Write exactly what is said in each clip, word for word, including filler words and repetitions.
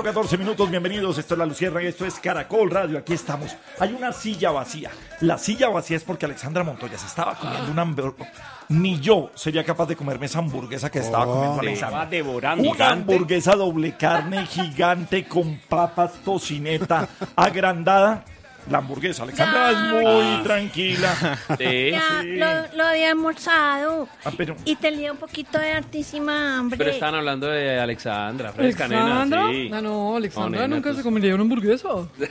cuatro, catorce minutos, bienvenidos, esto es La Lucierna y esto es Caracol Radio, aquí estamos. Hay una silla vacía, la silla vacía es porque Alexandra Montoya se estaba comiendo una hamburguesa. Ni yo sería capaz de comerme esa hamburguesa que estaba Oh, comiendo te Alexandra. va devorando. Una Gigante. hamburguesa doble carne gigante con papas, tocineta, agrandada. La hamburguesa, Alexandra Ya. es muy tranquila. Sí. Ya, Sí. lo, lo había almorzado Ah, pero- y tenía un poquito de hartísima hambre. Pero estaban hablando de Alexandra, fresca, ¿Alexandra? nena, sí. No, no, Alexandra No, nena, nunca tú- se comería una hamburguesa.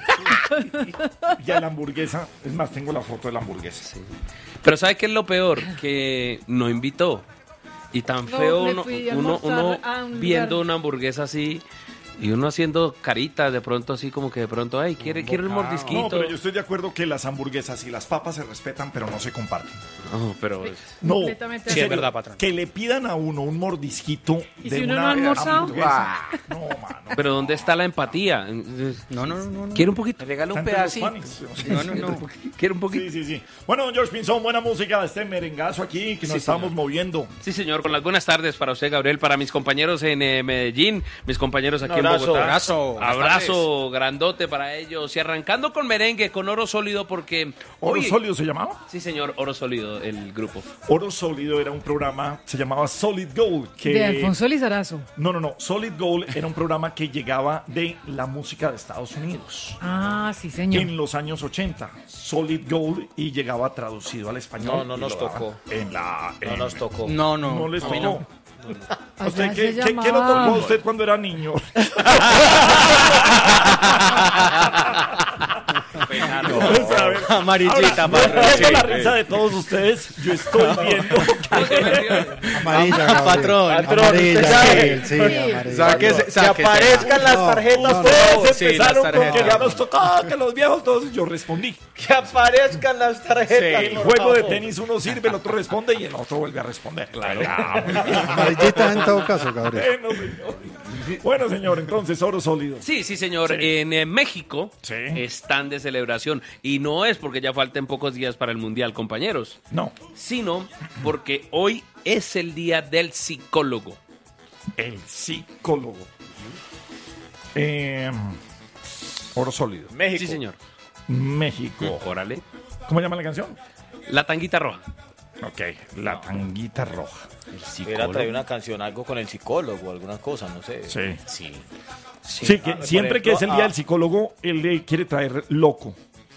Ya la hamburguesa, es más, tengo la foto de la hamburguesa. Pero ¿sabe qué es lo peor? Que no invitó. Y tan No, feo me uno, fui a uno, almorzar uno a un viendo lugar. una hamburguesa así y uno haciendo caritas de pronto así como que de pronto, ay, quiere, quiere el mordisquito. No, pero yo estoy de acuerdo que las hamburguesas y las papas se respetan, pero no se comparten. No, pero No, Completamente en de serio, acuerdo. verdad, patrón. que le pidan a uno un mordisquito ¿Y de si uno una no ha almorzado? hamburguesa. No, mano. pero ¿dónde está la empatía? No, no, no, no. ¿Quiere un poquito? Regala un Está entre los pedacito. panes. No, no, no. ¿Quiere un poquito? Sí, sí, sí. Bueno, don George Pinzón, buena música de este merengazo aquí que nos Sí, estamos señor. moviendo. Sí, señor, con las buenas tardes para usted, Gabriel, para mis compañeros en eh, Medellín, mis compañeros aquí Un abrazo, en Bogotá. abrazo. Buenas Abrazo grandote para ellos. Y arrancando con merengue, con oro sólido, porque... ¿Oro hoy- Sólido se llamaba? Sí, señor, oro sólido, el grupo. Oro Sólido era un programa, se llamaba Solid Gold. Que... De Alfonso Lizarazo. No, no, no. Solid Gold era un programa que llegaba de la música de Estados Unidos. Ah, sí, señor. En los años ochenta, Solid Gold, y llegaba traducido al español. No, no y nos lo daban tocó. En la, No en- nos tocó. No, no. No les A mí tocó. no. ¿A usted Allá qué, se qué- qué lo tocó a llamaba. usted cuando era niño? Vamos a ver. Amarillita, Ahora, patrón, viendo sí. la risa de todos ustedes, yo estoy viendo Amarilla, Gabriel. Patrón, Patrón, Amarilla, usted sabe. sí, sí, Sí. amarilla. Sáquese, Que sáquese. aparezcan las No, tarjetas no, no. todos. Sí, empezaron las con que tarjetas. ya nos tocaba, que los viejos todos, yo respondí. Que aparezcan las tarjetas. El por juego de favor. tenis uno sirve, el otro responde y el otro vuelve a responder. Claro. Amarillita en todo caso, Gabriel. Bueno, señor. Bueno, señor, entonces, oro sólido. Sí, sí, señor. Sí. En eh, México Sí. están de celebración. Y no es porque ya falten pocos días para el Mundial, compañeros. No, Sino porque hoy es el día del psicólogo. el psicólogo. Eh, oro sólido. México. Sí, señor. México. Órale. ¿Cómo llama la canción? La tanguita roja. Ok, la tanguita roja. Hubiera traído una canción, algo con el psicólogo, alguna cosa, no sé. Sí. Sí. Sí, que Ah, por siempre que es el ejemplo, día ah. del psicólogo, él le quiere traer loco.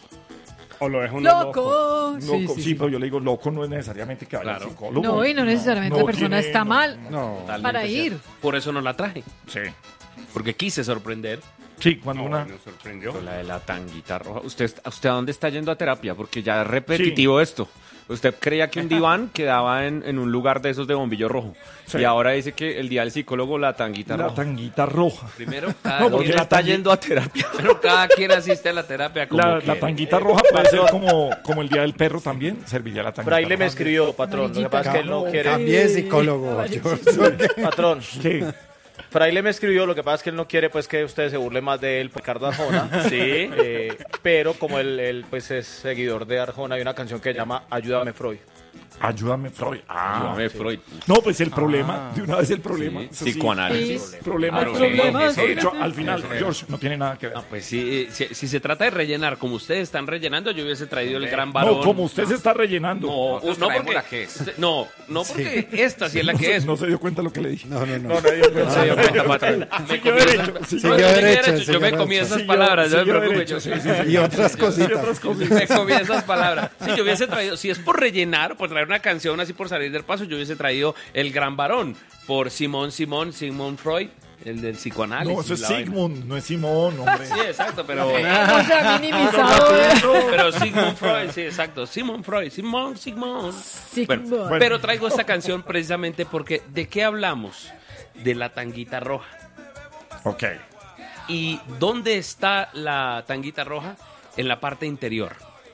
O lo dejo ¡Loco! Sí, Loco, sí, sí, sí. pero yo le digo loco no es necesariamente que vaya Claro. al psicólogo. No, y no necesariamente No la persona tiene- está no, mal No. para ir. Por eso no la traje. Sí. Porque quise sorprender. Sí, cuando una... Nos sorprendió. Con la de la tanguita roja. ¿Usted, ¿Usted a dónde está yendo a terapia? Porque ya es repetitivo esto. Usted creía que un diván quedaba en, en un lugar de esos de bombillo rojo. Sí. Y ahora dice que el día del psicólogo, la tanguita La roja. tanguita roja. Primero, cada, No, ¿Por porque qué quien, la está tangui- yendo a terapia? pero cada quien asiste a la terapia como La, la quiere. tanguita roja puede ser como, como el día del perro también. Serviría la tanguita Fraile me roja. escribió, patrón. Lo que pasa es que él no quiere. Cambié psicólogo. George. Patrón, Sí. Fraile me escribió, lo que pasa es que él no quiere pues que usted se burle más de él, Ricardo Arjona. Sí. Eh, pero como él, él, pues es seguidor de Arjona, hay una canción que se llama Ayúdame Freud. Ayúdame, Freud. Ah. Ayúdame, Freud. No, pues el problema, de una vez el problema. Sí, Eso sí. psicoanálisis. Sí. Problema, Claro, problema. sí, De sí, hecho, sí. al final, George, no tiene nada que ver. No, pues sí, si, si se trata de rellenar como ustedes están rellenando, yo hubiese traído el gran varón. No, como usted se está rellenando. No, Nosotros no traemos porque, la que es. no, no porque esta sí es la no, que se- es. no se dio cuenta lo que le dije. No, no, no. No, no, yo No se dio cuenta, patrón. Me Siguió comí derecho, esas- siguió No, yo derecho, derecho, siguió Yo me derecho. comí esas Siguió- palabras, no me siguió preocupe. derecho, yo- sí, sí, sí. Y otras Y cositas. otras cositas. Me comí esas palabras. Si yo hubiese traído, si es por rellenar, por traer una canción así por salir del paso, yo hubiese traído El Gran Varón por Simón Simón, Sigmund Freud, el del psicoanálisis. No, eso es la vaina. Sigmund, no es Simón, hombre. Sí, exacto, pero... O sea, minimizado. ¿eh? Pero Sigmund Freud, sí, exacto. Sigmund Freud, Simón, Sigmund. Sigmund. Bueno, Bueno. pero traigo esta canción precisamente porque ¿de qué hablamos? De la tanguita roja. Ok. ¿Y dónde está la tanguita roja? En la parte interior.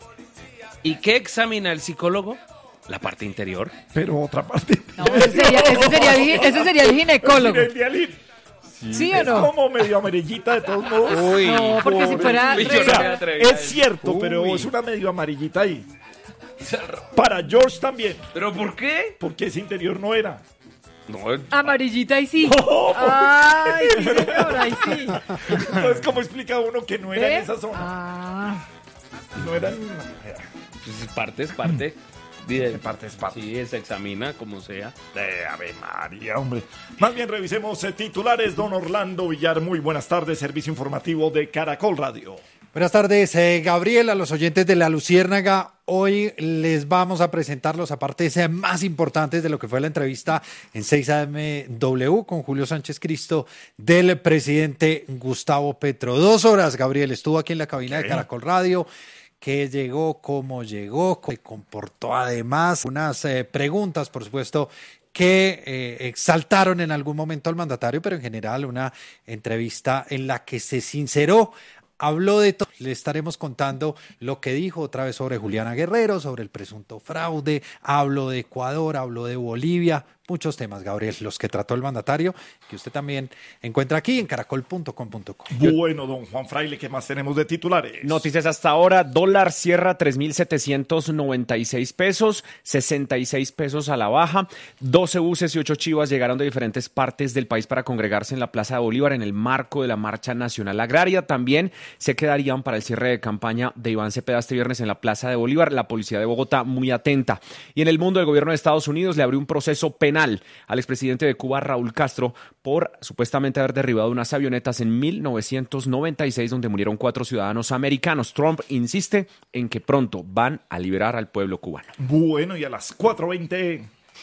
¿Y qué examina el psicólogo? La parte interior. Pero otra parte. No, ese sería, ese sería, el, gi- ese sería el ginecólogo. El dialito. ¿Sí o Es no? como medio amarillita de todos modos. No, porque si fuera... Uy, O yo no sea, me atrevería a es decir. cierto, pero es una medio amarillita ahí. Para George también, ¿Pero por qué? porque ese interior no era. No, Amarillita y sí. Ay, sí, señor, ahí sí. Entonces, ¿cómo explica uno que no era ¿Ve? en esa zona? Ah, No eran... pues es parte, es parte. De parte es parte. Sí, se examina como sea. Eh, Ave María, hombre. Más bien revisemos eh, titulares. Don Orlando Villar, muy buenas tardes. Servicio informativo de Caracol Radio. Buenas tardes, eh, Gabriel, a los oyentes de La Luciérnaga. Hoy les vamos a presentar los apartes eh, más importantes de lo que fue la entrevista en seis A M W con Julio Sánchez Cristo del presidente Gustavo Petro. Dos horas, Gabriel, estuvo aquí en la cabina de Caracol Radio, que llegó, cómo llegó, cómo se comportó, además unas eh, preguntas, por supuesto, que eh, exaltaron en algún momento al mandatario, pero en general una entrevista en la que se sinceró. Habló de todo, le estaremos contando lo que dijo otra vez sobre Juliana Guerrero, sobre el presunto fraude, habló de Ecuador, habló de Bolivia, muchos temas, Gabriel, los que trató el mandatario, que usted también encuentra aquí en caracol punto com punto co. Bueno, don Juan Fraile, ¿qué más tenemos de titulares? Noticias hasta ahora, dólar cierra tres mil setecientos noventa y seis pesos, sesenta y seis pesos a la baja. doce buses y ocho chivas llegaron de diferentes partes del país para congregarse en la Plaza de Bolívar en el marco de la Marcha Nacional Agraria. También se quedarían para el cierre de campaña de Iván Cepeda este viernes en la Plaza de Bolívar. La policía de Bogotá muy atenta. Y en el mundo, el gobierno de Estados Unidos le abrió un proceso penal al expresidente de Cuba, Raúl Castro, por supuestamente haber derribado unas avionetas en mil novecientos noventa y seis donde murieron cuatro ciudadanos americanos. Trump insiste en que pronto van a liberar al pueblo cubano. Bueno, y a las cuatro veinte...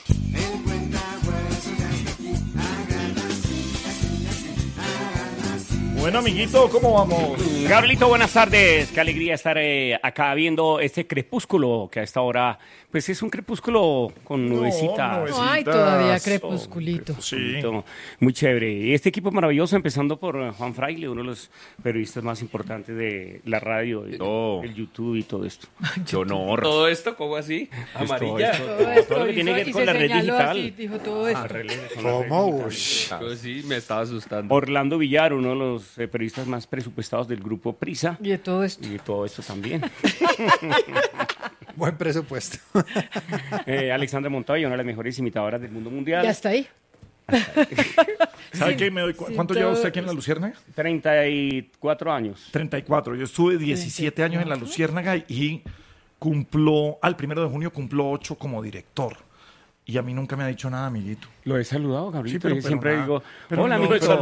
Bueno, amiguito, ¿cómo vamos? Gabrielito, buenas tardes. Qué alegría estar eh, acá viendo este crepúsculo que a esta hora, pues es un crepúsculo con nubecitas. nubecitas. no hay todavía crepusculito. Sí. Muy chévere. Y este equipo maravilloso, empezando por eh, Juan Fraile, uno de los periodistas más importantes de la radio, y No. el YouTube y todo esto. ¡Qué honor! Todo esto, ¿cómo así? Pues todo Amarilla. esto, Todo todo esto lo que tiene hizo que ver y con se la red señaló digital. así, dijo todo esto. Ah, relé- con la red ¿Cómo? digital. Ush. Yo sí, me estaba asustando. Orlando Villar, uno de los eh, periodistas más presupuestados del grupo Prisa. Y de todo esto. Y de todo esto también. Buen presupuesto. Eh, Alexandra Montoya, una de las mejores imitadoras del mundo mundial. Ya está ahí. ¿Sabe Sí, qué? Me doy cu- sí, ¿Cuánto todo lleva usted aquí en La Luciérnaga? treinta y cuatro años. treinta y cuatro. Yo estuve diecisiete años en La Luciérnaga y cumplo, al primero de junio cumplo ocho como director. Y a mí nunca me ha dicho nada, amiguito. Lo he saludado, Gabriel. Sí, pero- yo pero siempre nada. digo, Pero hola, no, amigo. pero-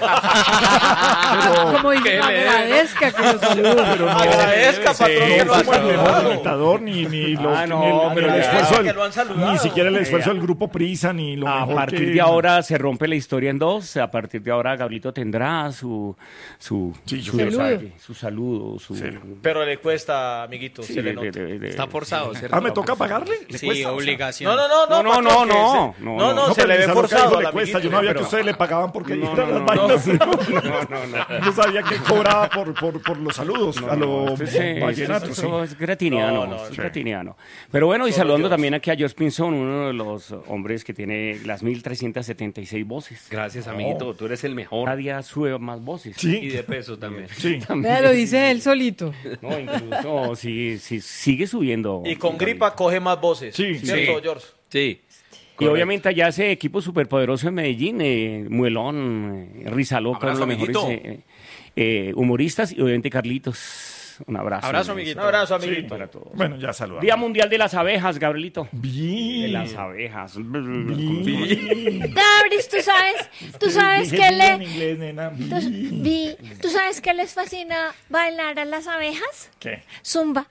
Como dice, ¿qué le- agradezca que lo salude. Agradezca, Sí, patrón, que lo han No como el mejor saludado. imitador, ni, ni, lo- Ah, no, ni el, pero ni el ya, esfuerzo del- que lo han saludado. ni siquiera el esfuerzo del grupo Prisa, ni lo A mejor partir que- de ahora se rompe la historia en dos. A partir de ahora Gabrielito tendrá su su Sí, yo su, quiero saber. su saludo, su Pero le cuesta, amiguito, Sí, se le le- nota. le- le- Está forzado, ¿cierto? Ah, ¿me toca pagarle? ¿Le Sí, cuesta? O sea, obligación. No, no, no, No, no, patrón, no, que no, se- no, no, no, no, No, se pero le ve Lizardo forzado Caigo al le cuesta. Yo amiguito. no había pero- que ustedes le pagaban porque No, eran no, las no, vainas. no, no, no. Yo sabía que cobraba por, por, por los saludos a los Esto es- vallenatos. esto sí. es gratiniano, No, no, es sí. gratiniano. Pero bueno, y Solo saludando Dios. también aquí a George Pinzón, uno de los hombres que tiene las mil trescientas setenta y seis voces. Gracias, amiguito. Tú eres el mejor. Cada día sube más voces. Sí. Y de peso también. Sí. Vea, lo dice él solito. No, incluso sí, sí, sigue subiendo. Y con gripa coge más voces. Sí. ¿Cierto, Sí. George? Sí. Y obviamente allá ese equipo superpoderoso en Medellín, eh, Muelón, eh, Rizaloca, uno de los Abrazo, mejores amiguito. eh, eh, humoristas, y obviamente Carlitos. Un abrazo. Abrazo, Un amiguito. Un abrazo, amiguito. Para todos. Bueno, ya saludamos. Día Mundial de las Abejas, Gabrielito. De Bien. las abejas. Dabris, tú sabes, tú sabes Dije que bien en le, inglés, nena. tú, vi- ¿tú sabes que les fascina bailar a las abejas? ¿Qué? Zumba.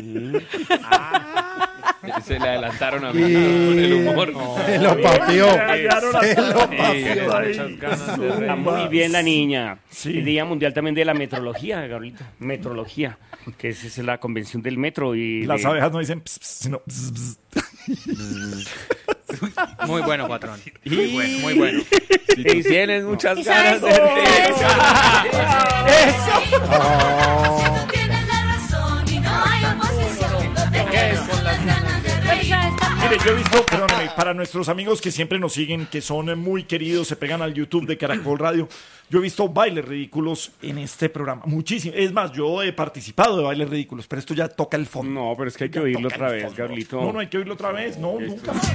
Se le adelantaron a mí con el humor. Se lo papió. Rayaron Se hasta lo la papió. muchas Muchas ganas de Está muy bien la niña. Sí. El Día Mundial también de la Metrología, Gabrielito. Metrología, que es, es la convención del metro. Y Las de- abejas no dicen ps, ps, sino ps, ps. Muy bueno, patrón. Muy bueno, muy bueno. Y tienes muchas ¿Y ganas sabes? de... Tienes la razón y no hay oposición. No te quedes con las ganas de reír. Mire, yo he visto, perdóneme, para nuestros amigos que siempre nos siguen, que son muy queridos, se pegan al YouTube de Caracol Radio, yo he visto bailes ridículos en este programa, muchísimo. Es más, yo he participado de bailes ridículos, pero esto ya toca el fondo. No, pero es que hay que Ya oírlo toca otra el vez, fondo. Carlito. No, no hay que oírlo otra vez, no, nunca más. Si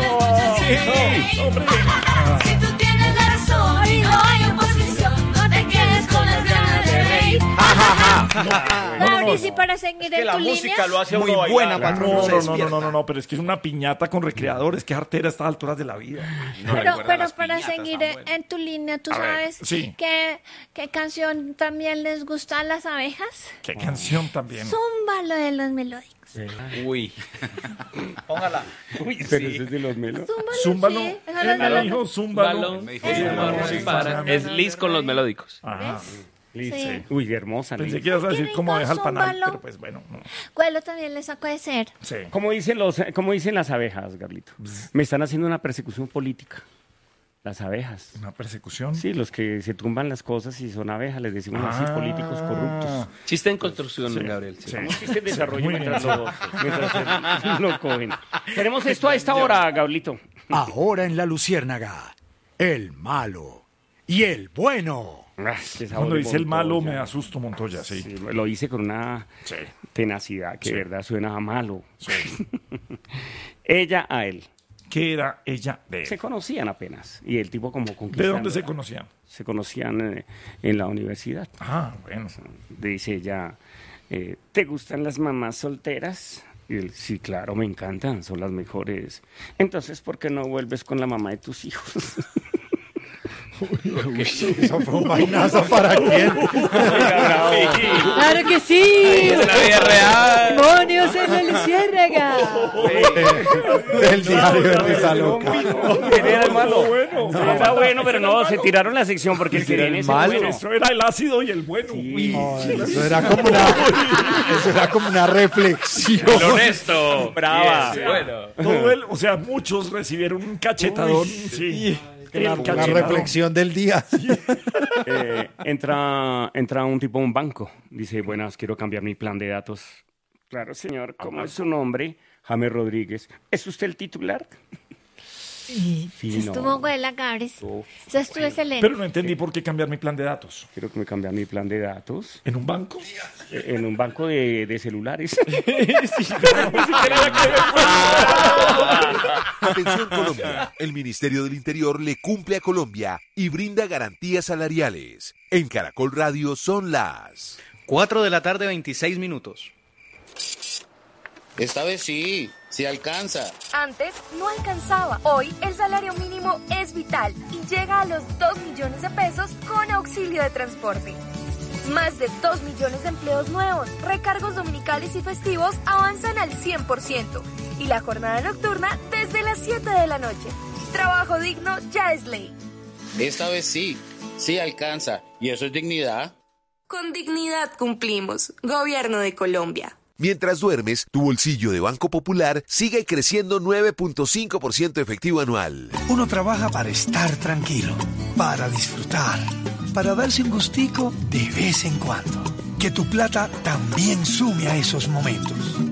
tú tienes la razón y no hay oposición, no te quedes con las ganas de reír. Mauricio, para seguir Que en la tu música línea. lo hace a Muy uno buena, bailar. patrón. No, se no, no, no, despierta. no, no, no, pero es que es una piñata con recreadores, qué artera a estas alturas de la vida. Pero, pero para seguir en tu línea, ¿tú A ver, sabes sí. qué, qué canción también les gusta a las abejas? Qué canción también. Zumba, lo de los melódicos. Uy. Póngala. Uy, pero ese es de los melos. Zúmbalo, Zúmbalo. sí, esa Él es me la- dijo zúmbalo. Balón, Me dijo Es- zúmbalo. sí, para- Es Liz con los melódicos. Ajá. Liz, Sí. eh. Uy, qué hermosa. Pensé Liz. que ibas a decir Qué cómo rico, deja el panal, zúmbalo. pero pues bueno, no. Cuelo también les sacó de ser. Sí. Como dicen, los, como dicen las abejas, Carlito. Me están haciendo una persecución política. Las abejas. Una persecución. Sí, los que se tumban las cosas y son abejas, les decimos así, Ah. políticos corruptos. Chiste en construcción, Gabriel. sí. Sí. ¿Cómo existe el desarrollo Muy mientras, bien. lo, mientras lo cogen? Tenemos esto a esta hora, Gablito. Ahora en La Luciérnaga, el malo y el bueno. Ah, qué sabor Cuando de dice el malo Montoya. me asusto, Montoya, sí. Sí, lo hice con una Sí. tenacidad que Sí. de verdad suena a malo. Ella a él. ¿Qué era ella de él? Se conocían apenas. Y el tipo como ¿De conquistando. dónde se conocían? Se conocían eh, en la universidad. Ah, bueno. Dice ella, eh, ¿te gustan las mamás solteras? Y él, sí, claro, me encantan, son las mejores. Entonces, ¿por qué no vuelves con la mamá de tus hijos? Eso fue un vainazo para quién. ¡Claro que sí! Es la vida real. ¡Demonios en la luciérnaga! El diario de Risa Loca. Era el malo. Bueno, era bueno, pero no, se tiraron la sección porque el que era el viene es el malo. bueno. Eso era el ácido y el bueno. Uy. No, eso era como una, eso era como una reflexión. El honesto. Brava. Yes, bueno. Todo el, o sea, muchos recibieron un cachetadón. Sí. El Claro, la cachetadón. reflexión del día. Eh, entra, entra un tipo a un banco. Dice, buenas, quiero cambiar mi plan de datos. Claro, señor, ¿cómo es su nombre? James Rodríguez. ¿Es usted el titular? Sí, Sí, no. estuvo buena, Cabres. Uf, Eso estuvo excelente. Pero no entendí por qué cambiar mi plan de datos. quiero que me cambie mi plan de datos. ¿En un banco? Eh, En un banco de, de celulares. Atención Colombia, el Ministerio del Interior le cumple a Colombia y brinda garantías salariales. En Caracol Radio son las... cuatro de la tarde, veintiséis minutos. Esta vez sí, sí alcanza. Antes no alcanzaba. Hoy el salario mínimo es vital y llega a los dos millones de pesos con auxilio de transporte. Más de dos millones de empleos nuevos, recargos dominicales y festivos avanzan al cien por ciento y la jornada nocturna desde las siete de la noche. Trabajo digno ya es ley. Esta vez sí, sí alcanza. ¿Y eso es dignidad? Con dignidad cumplimos. Gobierno de Colombia. Mientras duermes, tu bolsillo de Banco Popular sigue creciendo nueve punto cinco por ciento efectivo anual. Uno trabaja para estar tranquilo, para disfrutar, para darse un gustico de vez en cuando. Que tu plata también sume a esos momentos.